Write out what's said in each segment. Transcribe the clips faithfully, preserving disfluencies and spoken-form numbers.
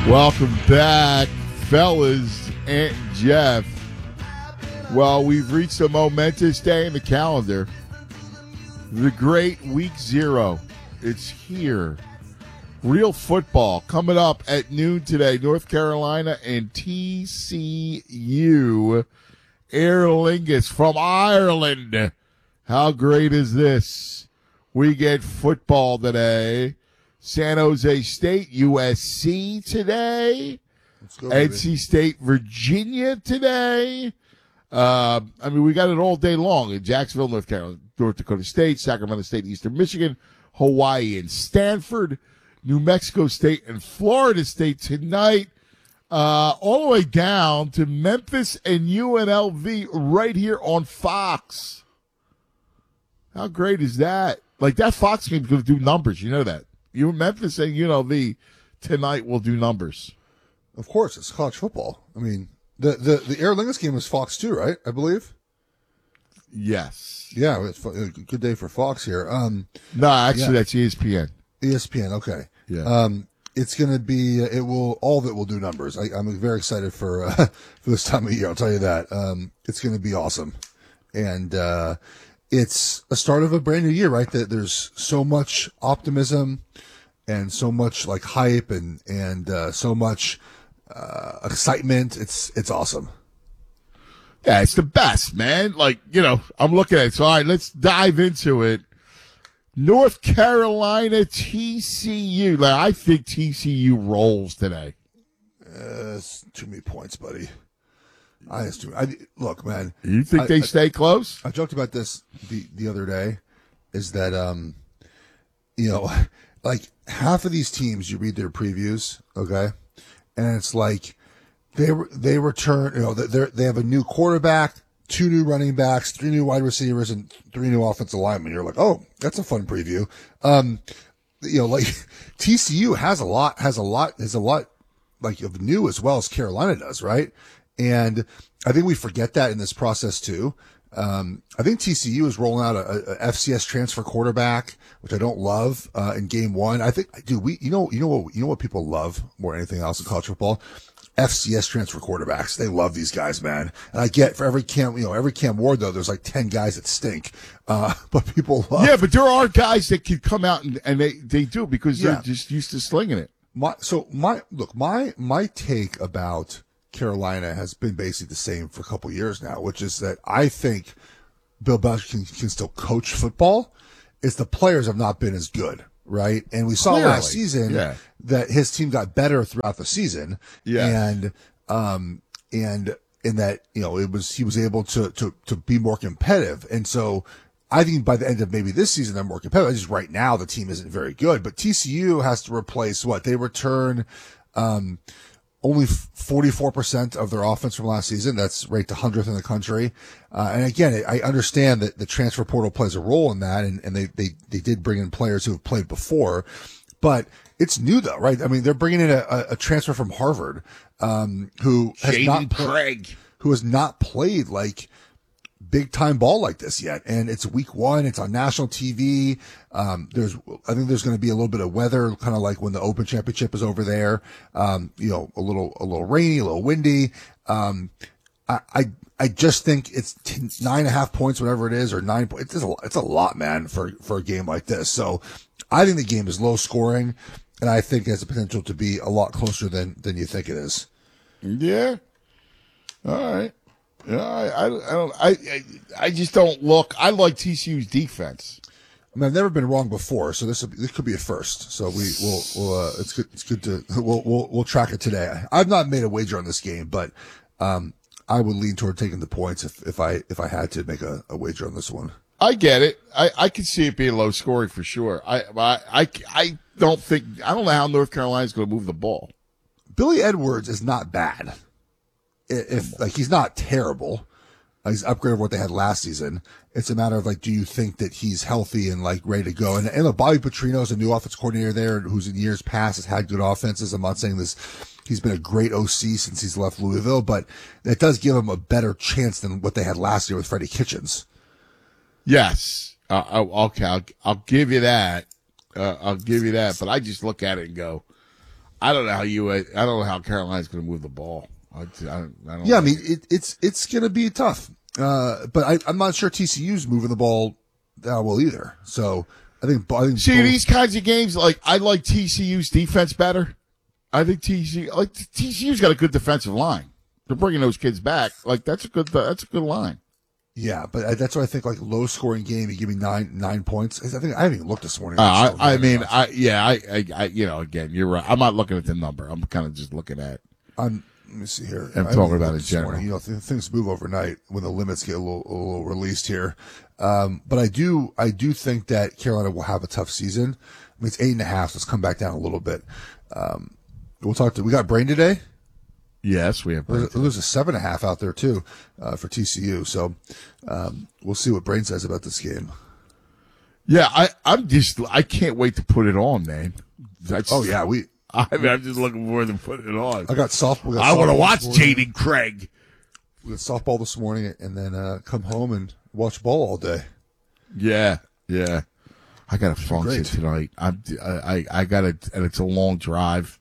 Welcome back, fellas and Jeff. Well, we've reached a momentous day in the calendar. The great week zero. It's here. Real football coming up at noon today. North Carolina and T C U. Aer Lingus from Ireland. How great is this? We get football today. San Jose State, U S C today. Let's go, N C State, Virginia today. Uh, I mean, we got it all day long in Jacksonville, North Carolina, North Dakota State, Sacramento State, Eastern Michigan, Hawaii and Stanford, New Mexico State and Florida State tonight. Uh, all the way down to Memphis and U N L V right here on Fox. How great is that? Like, that Fox game's going to do numbers. You know that. You Memphis and U N L V tonight will do numbers. Of course, it's college football. I mean, the the the Aer Lingus game was Fox too, right? I believe. Yes. Yeah, it's a good day for Fox here. Um, no, actually, yeah. that's E S P N. E S P N. Okay. Yeah. Um, it's going to be. It will. All of it will do numbers. I, I'm very excited for uh, for this time of year. I'll tell you that. Um, it's going to be awesome, and uh, it's a start of a brand new year, right? That there's so much optimism and so much like hype and and uh, so much uh, excitement. It's it's awesome. Yeah, it's the best, man. Like, you know, I'm looking at it. So, all right, let's dive into it. North Carolina, T C U. Like, I think T C U rolls today. Uh, it's too many points, buddy. I just I, look, man. You think I, they I, stay close? I joked about this the, the other day. Is that um, you know, like half of these teams, you read their previews, okay, and it's like they they return. You know, they they have a new quarterback, two new running backs, three new wide receivers, and three new offensive linemen. You're like, oh, that's a fun preview. Um, you know, like T C U has a lot, has a lot, has a lot like of new as well as Carolina does, right? And I think we forget that in this process too. Um, I think T C U is rolling out a, a F C S transfer quarterback, which I don't love, uh, in game one. I think, dude, we, you know, you know what, you know what people love more than anything else in college football? F C S transfer quarterbacks. They love these guys, man. And I get for every Cam, you know, every Cam Ward though, there's like ten guys that stink. Uh, but people love. Yeah, but there are guys that can come out and, and they, they do because Yeah. they're just used to slinging it. My, so my, look, my, my take about Carolina has been basically the same for a couple of years now, which is that I think Bill Belichick can, can still coach football. It's the players have not been as good, right? And we saw Clearly. last season Yeah. that his team got better throughout the season. Yes. And, um, and in that, you know, it was, he was able to, to, to be more competitive. And so I think by the end of maybe this season, they're more competitive. Just right now, the team isn't very good, but T C U has to replace what they return, um, only forty-four percent of their offense from last season. That's ranked one hundredth in the country. Uh, and again, I understand that the transfer portal plays a role in that, and, and they, they, they did bring in players who have played before, but it's new though, right? I mean, they're bringing in a, a transfer from Harvard, um, who has Jaden not, pl- Craig. who has not played like big time ball like this yet. And it's week one. It's on national T V. Um, there's, I think there's going to be a little bit of weather, kind of like when the Open Championship is over there. Um, you know, a little, a little rainy, a little windy. Um, I, I, I just think it's ten, nine and a half points, whatever it is, or nine points. It's a, it's a lot, man, for, for a game like this. So I think the game is low scoring, and I think it has the potential to be a lot closer than, than you think it is. Yeah. All right. Yeah, I, I, I don't. I, I, I just don't look. I like T C U's defense. I mean, I've never been wrong before, so this will be, this could be a first. So we will, we'll, uh, it's good. It's good to we'll we'll we'll track it today. I've not made a wager on this game, but um, I would lean toward taking the points if if I if I had to make a, a wager on this one. I get it. I, I could see it being low scoring for sure. I I I, I don't think. I don't know how North Carolina's going to move the ball. Billy Edwards is not bad. If like he's not terrible, he's upgraded what they had last season. It's a matter of like, do you think that he's healthy and like ready to go? And, and look, Bobby Petrino's a new offense coordinator there, who's in years past has had good offenses. I'm not saying this; he's been a great O C since he's left Louisville, but it does give him a better chance than what they had last year with Freddie Kitchens. Yes, uh, okay, I'll, I'll give you that. Uh, I'll give you that. But I just look at it and go, I don't know how you. I don't know how Carolina's going to move the ball. I, I don't. I don't Yeah, know. I mean it, it's it's going to be tough, uh, but I, I'm not sure T C U's moving the ball that well either. So I think I think See both, these kinds of games. Like I like T C U's defense better. I think T C U like T C U's got a good defensive line. They're bringing those kids back. Like that's a good. That's a good line. Yeah, but I, that's what I think. Like low scoring game, you give me nine nine points. I think I haven't even looked this morning. Uh, I, I mean, I yeah, I, I, I, you know, again, you're right. I'm not looking at the number. I'm kind of just looking at. I'm. Let me see here. I'm I talking haven't about looked in this general. morning. You know, th- things move overnight when the limits get a little, a little released here. Um, but I do, I do think that Carolina will have a tough season. I mean, it's eight and a half. So let's come back down a little bit. Um, we'll talk to. We got Brain today. Yes, we have. There's, there's a seven and a half out there too uh, for T C U. So um, we'll see what Brain says about this game. Yeah, I, I'm just. I can't wait to put it on, man. That's, Oh yeah, we. I mean, I'm just looking forward to putting it on. I got softball. I want to watch Jaden Craig. We got softball this morning, and then uh, come home and watch ball all day. Yeah, yeah. I got a function great. tonight. I'm. I. I, I got to, and it's a long drive.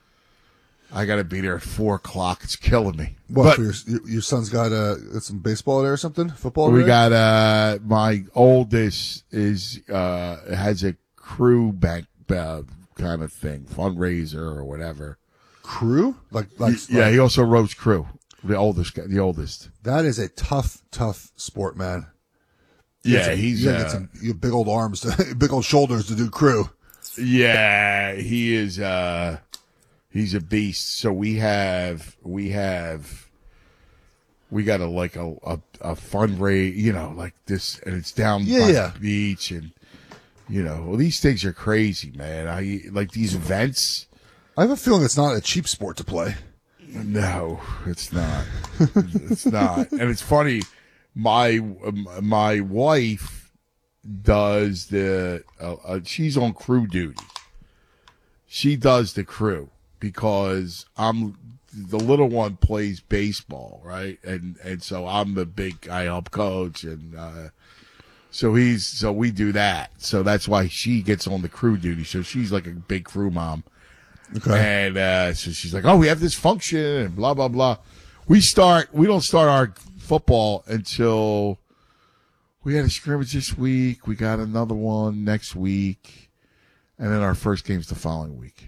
I got to be there at four o'clock. It's killing me. What? But For your, your your son's got uh, got some baseball there or something? Football? we today? got uh my oldest is uh has a crew bank uh, kind of thing, fundraiser or whatever. crew. Like, like Yeah, like, he also rows crew. The oldest, guy- the oldest. that is a tough, tough sport, man. Yeah, It's a- he's you gotta uh, get some you have big old arms, to, big old shoulders to do crew. yeah, he is. uh He's a beast. So we have we have we got a like a a, a fundraiser, you know, like this, and it's down Yeah, by yeah. the beach, and you know, well, these things are crazy, man. I like these events. I have a feeling it's not a cheap sport to play. No, it's not. It's not, and it's funny. My my wife does the. Uh, uh, she's on crew duty. She does the crew because I'm the little one plays baseball, right? And and so I'm the big. I help coach, and uh, so he's so we do that. So that's why she gets on the crew duty. So she's like a big crew mom. Okay. And uh, so she's like, "Oh, we have this function and blah blah blah." We start. We don't start our football until we had a scrimmage this week. We got another one next week, and then our first game's the following week.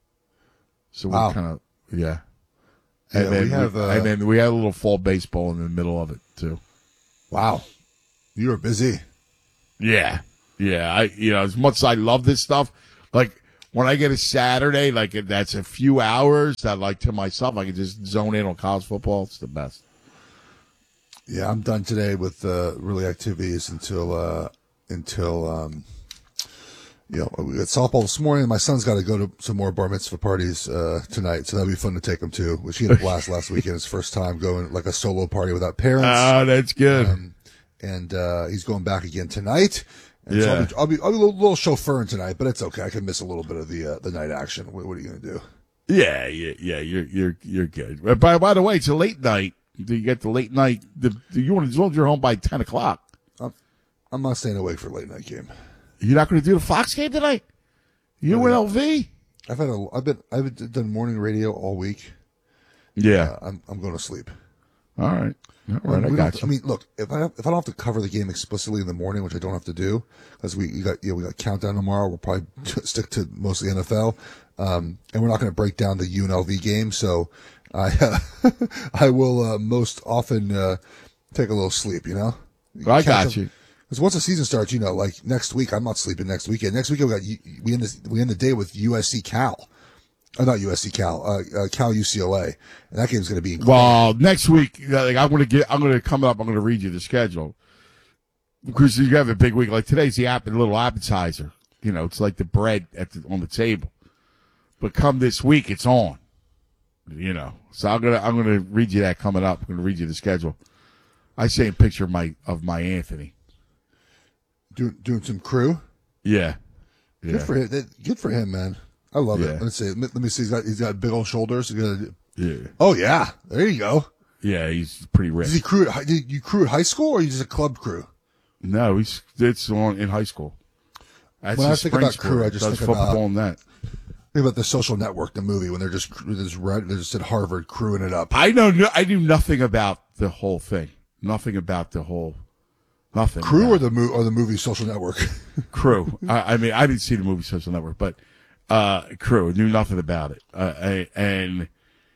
So Wow. we're kind of yeah. And Yeah, then we have, uh, and then we had a little fall baseball in the middle of it too. Wow, you were busy. Yeah, yeah. I you know as much as I love this stuff, like. When I get a Saturday, like that's a few hours that, like to myself, I can just zone in on college football. It's the best. Yeah, I'm done today with uh, really activities until uh, until um, you know we got softball this morning. My son's got to go to some more bar mitzvah parties uh, tonight, so that'll be fun to take him to. Which he had a blast last weekend. His first time going like a solo party without parents, Oh, that's good. um, and uh, he's going back again tonight. And so Yeah. I'll be, I'll be I'll be a little, little chauffeuring tonight, but it's okay. I can miss a little bit of the uh, the night action. What, what are you gonna do? yeah, yeah, yeah. You're you're you're good. But By by the way, it's a late night. You get the late night. The, you want as long as you're home by ten o'clock. I'm not staying awake for a late night game. You're not going to do the Fox game tonight. You and L V. I've had a I've been I've done morning radio all week. Yeah. Uh, I'm I'm going to sleep. All right. All right. I We got don't- you. I mean, look, if I if I don't have to cover the game explicitly in the morning, which I don't have to do, because we you got you know, we got countdown tomorrow. We'll probably stick to mostly N F L, um, and we're not going to break down the U N L V game. So I uh, I will uh, most often uh, take a little sleep. You know, I Catch got up- you. Because once the season starts, you know, like next week, I'm not sleeping next weekend. Next weekend, we got we end the, we end the day with U S C Cal. Oh, not U S C Cal, uh, uh, Cal U C L A, and that game's going to be incredible. Well, next week, like, I'm going to get. I'm going to come up. I'm going to read you the schedule because you have a big week. Like today's the app, a little appetizer. You know, it's like the bread at the, on the table. But come this week, it's on. You know, so I'm gonna I'm gonna read you that coming up. I'm gonna read you the schedule. I say a picture of my of my Anthony. doing doing some crew. Yeah, yeah. Good for him. That- Good for him, man. I love Yeah. it. Let's see. Let me see. He's got he's got big old shoulders. He's got, Yeah, oh yeah, there you go. yeah. He's pretty rich. Does he crew? At, hi- did you crew at high school or are you just a club crew? No, he's it's on in high school. That's When I his think spring about crew, sport. I just Does think football about- and that. Think about The Social Network, the movie, when they're just they're just, they're just at Harvard crewing it up. I know. No, I knew nothing about the whole thing. Nothing about the whole. Nothing. Crew or the mo- or the movie Social Network. Crew. I, I mean, I didn't see the movie Social Network, but uh, Crew, knew nothing about it. Uh, I, and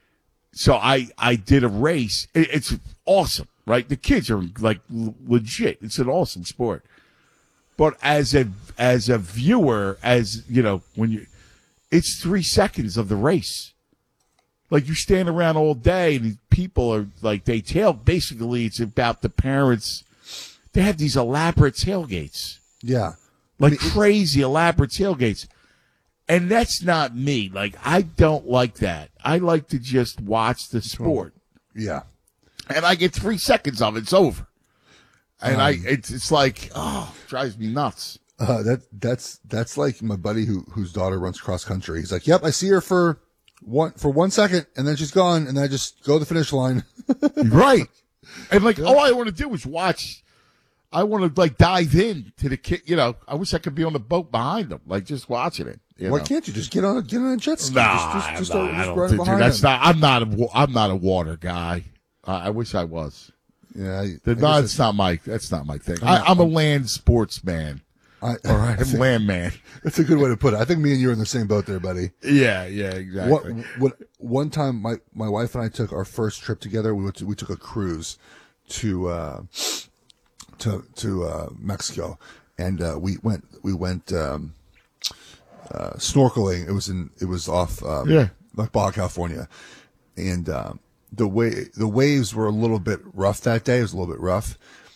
so I I did a race. It, it's awesome, right? The kids are like l- legit. It's an awesome sport. But as a as a viewer, as you know, when you, it's three seconds of the race. Like you stand around all day, and people are like they tail. Basically, it's about the parents. They have these elaborate tailgates. Yeah, like I mean, crazy elaborate tailgates, and that's not me. Like I don't like that. I like to just watch the sport. Yeah, and I get three seconds of it. It's over. And um, I, it's it's like, oh, it drives me nuts. Uh, that that's that's like my buddy who whose daughter runs cross country. He's like, "Yep, I see her for one for one second, and then she's gone, and then I just go to the finish line." Right, and like, all I want to do is watch. I want to like dive in to the kid. You know, I wish I could be on the boat behind them, like just watching it. You Why know? can't you just get on a, get on a jet ski? Nah, just, just, just, nah, just I don't run think, dude, behind that's them. not. I'm not a. I'm not a water guy. Uh, I wish I was. Yeah, I, The, I no, guess it's not my. That's not my thing. I'm I, not- I'm a land sports man. I, All right, I I'm think- land man. That's a good way to put it. I think me and you are in the same boat there, buddy. Yeah, yeah, exactly. What, what, one time, my, my wife and I took our first trip together. We went to, we took a cruise to uh, to to uh, Mexico, and uh, we went we went um, uh, snorkeling. It was in it was off um, Yeah. like Baja California, and um, the way the waves were a little bit rough that day. It was a little bit rough,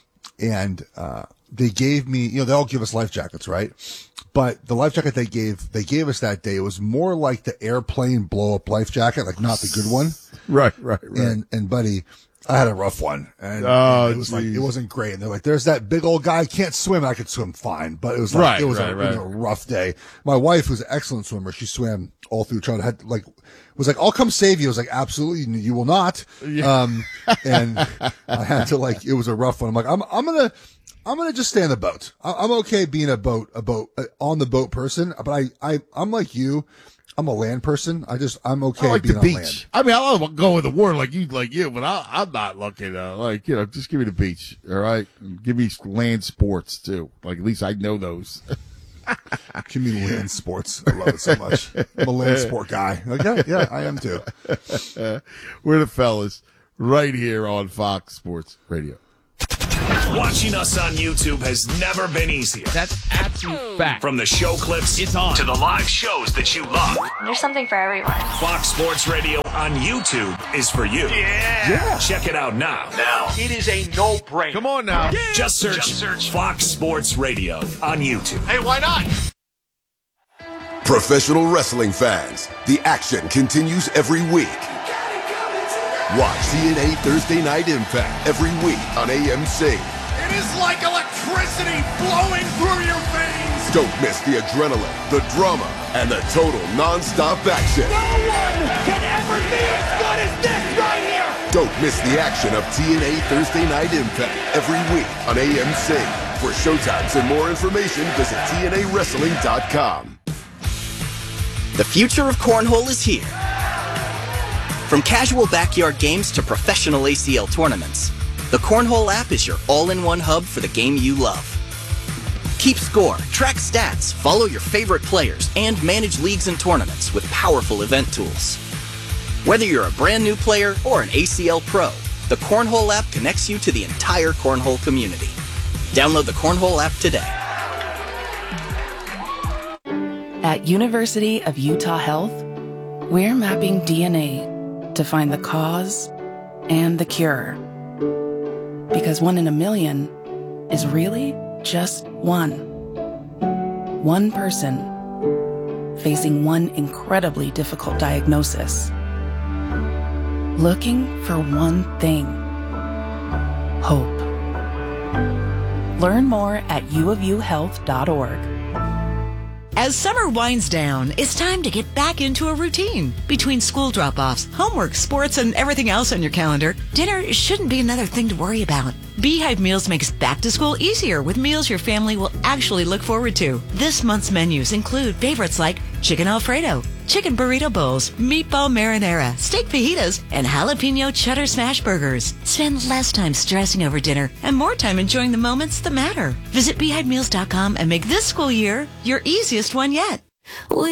and uh, they gave me, you know, they all give us life jackets, right? But the life jacket they gave they gave us that day, it was more like the airplane blow up life jacket, like not the good one. Right, right, right. And and buddy, I had a rough one, and, Oh, and it was like geez. it wasn't great. And they're like, "There's that big old guy can't swim." I could swim fine, but it was like Right, it was right, a, right. you know, rough day. My wife, who's an excellent swimmer, she swam all through childhood. Had like was like, "I'll come save you." I was like, "Absolutely, you will not." Yeah. Um, and I had to like it was a rough one. I'm like, I'm I'm gonna. I'm gonna just stay on the boat. I- I'm okay being a boat, a boat, uh, on the boat person. But I, I, I'm like you. I'm a land person. I just, I'm okay I like being the on beach. land. I mean, I love going to the water like you, like you, but I, I'm not looking. Uh, like you know, just give me the beach, all right? And give me land sports too. Like at least I know those. Give me land sports. I love it so much. I'm a land sport guy. Like, yeah, yeah, I am too. We're the fellas right here on Fox Sports Radio. Watching us on YouTube has never been easier. That's absolute fact. From the show clips It's on. to the live shows that you love, There's something for everyone. Fox Sports Radio on YouTube is for you. Yeah. Yeah. Check it out now. Now. It is a no-brainer. Come on now. Just search, Just search Fox Sports Radio on YouTube. Hey, why not? Professional wrestling fans, the action continues every week. Watch T N A Thursday Night Impact every week on A M C. It is like electricity flowing through your veins. Don't miss the adrenaline, the drama, and the total non-stop action. No one can ever be as good as this right here. Don't miss the action of T N A Thursday Night Impact every week on A M C. For showtimes and more information, visit T N A wrestling dot com. The future of cornhole is here. From casual backyard games to professional A C L tournaments, the Cornhole app is your all-in-one hub for the game you love. Keep score, track stats, follow your favorite players, and manage leagues and tournaments with powerful event tools. Whether you're a brand new player or an A C L pro, the Cornhole app connects you to the entire cornhole community. Download the Cornhole app today. At University of Utah Health, we're mapping D N A to find the cause and the cure. Because one in a million is really just one. One person facing one incredibly difficult diagnosis. Looking for one thing. Hope. Learn more at u of u health dot org. As summer winds down, it's time to get back into a routine. Between school drop-offs, homework, sports, and everything else on your calendar, dinner shouldn't be another thing to worry about. Beehive Meals makes back to school easier with meals your family will actually look forward to. This month's menus include favorites like chicken Alfredo, chicken burrito bowls, meatball marinara, steak fajitas, and jalapeno cheddar smash burgers. Spend less time stressing over dinner and more time enjoying the moments that matter. Visit beehive meals dot com and make this school year your easiest one yet. We